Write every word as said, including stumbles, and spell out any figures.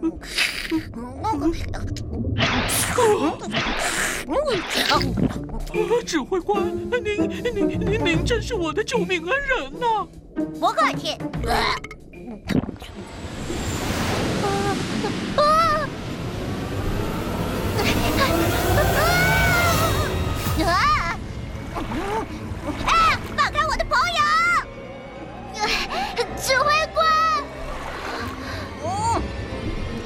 指挥官，您您您您真是我的救命恩人呐！ 不客气。啊！啊！放开我的朋友！指挥